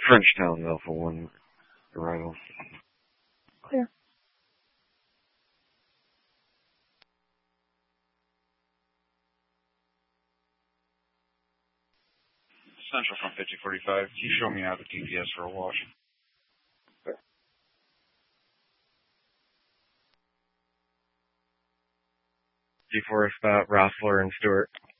Frenchtown, Alpha 1, arrival. Clear. Central from 5045. Can you show me out the DPS for a wash? G4 spot, Rossler and Stewart.